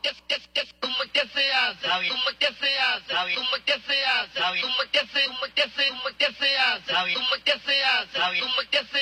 ¿Cómo es que se hace? ¿Cómo es que se hace? ¿Cómo es que se hace? ¿Cómo es que se hace? ¿Cómo es que se hace? ¿Cómo es que se hace? ¿Cómo es que se hace?